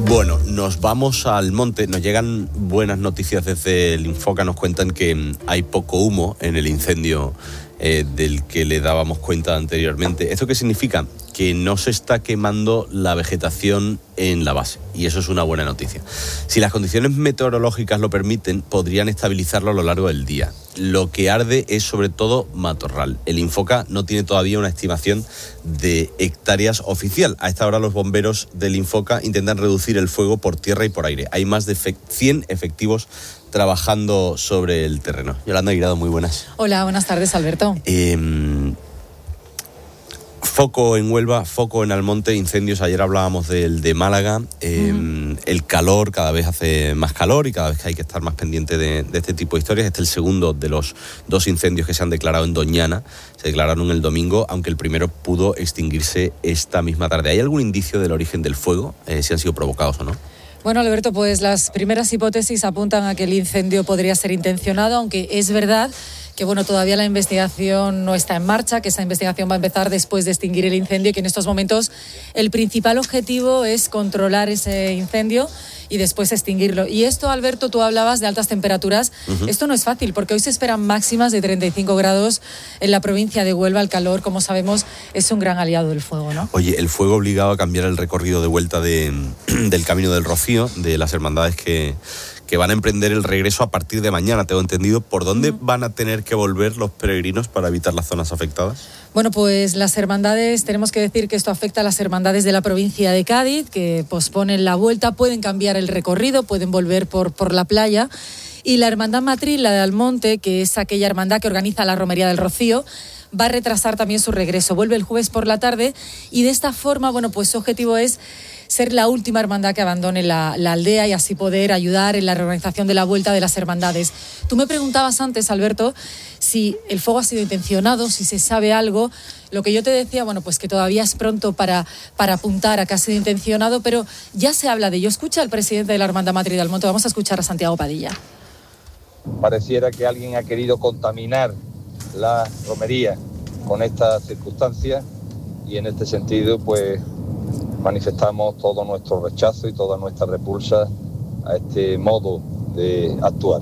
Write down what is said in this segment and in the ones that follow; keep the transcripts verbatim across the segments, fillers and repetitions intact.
Bueno, nos vamos al monte. Nos llegan buenas noticias desde el Infoca. Nos cuentan que hay poco humo en el incendio eh, del que le dábamos cuenta anteriormente. ¿Esto qué significa? Que no se está quemando la vegetación en la base, y eso es una buena noticia. Si las condiciones meteorológicas lo permiten, podrían estabilizarlo a lo largo del día. Lo que arde es sobre todo matorral. El Infoca no tiene todavía una estimación de hectáreas oficial. A esta hora los bomberos del Infoca intentan reducir el fuego por tierra y por aire. Hay más de cien efectivos trabajando sobre el terreno. Yolanda Guirado, muy buenas. Hola, buenas tardes, Alberto. Eh, Foco en Huelva, foco en Almonte, incendios. Ayer hablábamos del de Málaga. Eh, uh-huh. El calor, cada vez hace más calor y cada vez que hay que estar más pendiente de, de este tipo de historias. Este es el segundo de los dos incendios que se han declarado en Doñana. Se declararon el domingo, aunque el primero pudo extinguirse esta misma tarde. ¿Hay algún indicio del origen del fuego? Eh, si han sido provocados o no. Bueno, Alberto, pues las primeras hipótesis apuntan a que el incendio podría ser intencionado, aunque es verdad que bueno, todavía la investigación no está en marcha, que esa investigación va a empezar después de extinguir el incendio y que en estos momentos el principal objetivo es controlar ese incendio y después extinguirlo. Y esto, Alberto, tú hablabas de altas temperaturas. Uh-huh. Esto no es fácil porque hoy se esperan máximas de treinta y cinco grados en la provincia de Huelva. El calor, como sabemos, es un gran aliado del fuego, ¿no? Oye, el fuego obligado a cambiar el recorrido de vuelta de, del Camino del Rocío, de las hermandades que... que van a emprender el regreso a partir de mañana, tengo entendido. ¿Por dónde van a tener que volver los peregrinos para evitar las zonas afectadas? Bueno, pues las hermandades, tenemos que decir que esto afecta a las hermandades de la provincia de Cádiz, que posponen la vuelta, pueden cambiar el recorrido, pueden volver por, por la playa. Y la hermandad matriz, la de Almonte, que es aquella hermandad que organiza la Romería del Rocío, va a retrasar también su regreso. Vuelve el jueves por la tarde y de esta forma, bueno, pues su objetivo es ser la última hermandad que abandone la, la aldea y así poder ayudar en la reorganización de la vuelta de las hermandades. Tú me preguntabas antes, Alberto, si el fuego ha sido intencionado, si se sabe algo. Lo que yo te decía, bueno, pues que todavía es pronto para, para apuntar a que ha sido intencionado, pero ya se habla de ello. Escucha al presidente de la Hermandad Matriz de Almonte, vamos a escuchar a Santiago Padilla. Pareciera que alguien ha querido contaminar la romería con estas circunstancias y en este sentido, pues, manifestamos todo nuestro rechazo y toda nuestra repulsa a este modo de actuar.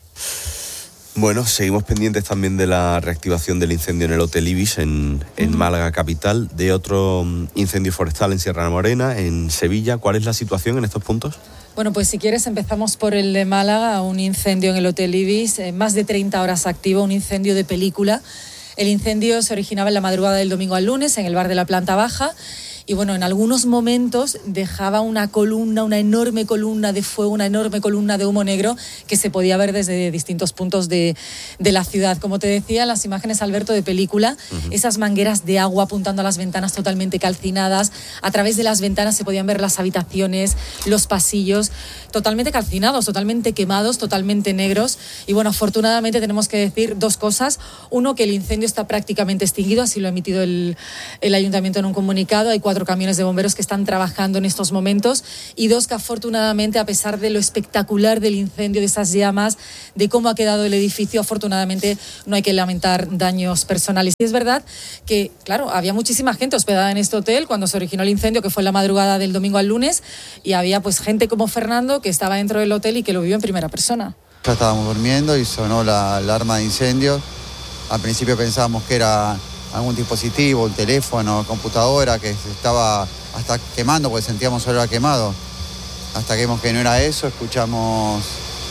Bueno, seguimos pendientes también de la reactivación del incendio en el Hotel Ibis en, en Málaga capital, de otro incendio forestal en Sierra Morena, en Sevilla. ¿Cuál es la situación en estos puntos? Bueno, pues si quieres empezamos por el de Málaga, un incendio en el Hotel Ibis, eh, más de treinta horas activo, un incendio de película. El incendio se originaba en la madrugada del domingo al lunes en el bar de la planta baja. Y bueno, en algunos momentos dejaba una columna, una enorme columna de fuego, una enorme columna de humo negro que se podía ver desde distintos puntos de, de la ciudad. Como te decía, las imágenes, Alberto, de película, uh-huh. Esas mangueras de agua apuntando a las ventanas totalmente calcinadas. A través de las ventanas se podían ver las habitaciones, los pasillos, totalmente calcinados, totalmente quemados, totalmente negros. Y bueno, afortunadamente tenemos que decir dos cosas. Uno, que el incendio está prácticamente extinguido, así lo ha emitido el, el ayuntamiento en un comunicado. Hay cuatro camiones de bomberos que están trabajando en estos momentos. Y dos, que afortunadamente, a pesar de lo espectacular del incendio, de esas llamas, de cómo ha quedado el edificio, afortunadamente no hay que lamentar daños personales. Y es verdad que, claro, había muchísima gente hospedada en este hotel cuando se originó el incendio, que fue en la madrugada del domingo al lunes, y había pues gente como Fernando que estaba dentro del hotel y que lo vivió en primera persona. Ya estábamos durmiendo y sonó la alarma de incendio. Al principio pensábamos que era algún dispositivo, un teléfono, computadora, que se estaba hasta quemando porque sentíamos olor a quemado. Hasta que vimos que no era eso, escuchamos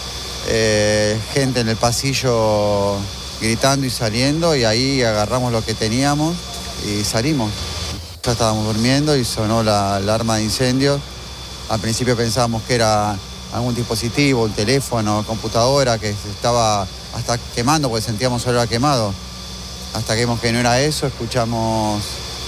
eh, gente en el pasillo gritando y saliendo, y ahí agarramos lo que teníamos y salimos. Ya estábamos durmiendo y sonó la alarma de incendio. Al principio pensábamos que era algún dispositivo, un teléfono, computadora, que se estaba hasta quemando porque sentíamos olor a quemado. Hasta que vimos que no era eso, escuchamos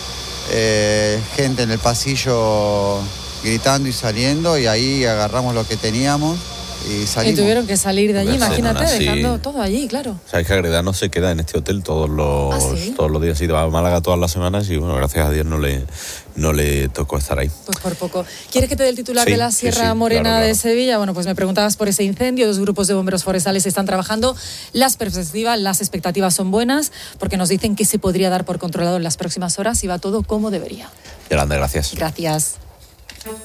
eh, gente en el pasillo gritando y saliendo, y ahí agarramos lo que teníamos y salimos. Y tuvieron que salir de allí, Barcelona, imagínate, sí. Dejando todo allí, claro. Sabes que Agreda no se queda en este hotel todos los, ¿Ah, sí? todos los días, sí, va a Málaga todas las semanas y bueno, gracias a Dios no le, no le tocó estar ahí. Pues por poco. ¿Quieres que te dé el titular Sí, de la sí, Sierra sí, Morena claro, claro. de Sevilla? Bueno, pues me preguntabas por ese incendio, dos grupos de bomberos forestales están trabajando, las perspectivas, las expectativas son buenas, porque nos dicen que se podría dar por controlado en las próximas horas y va todo como debería. Yolanda, gracias. Gracias.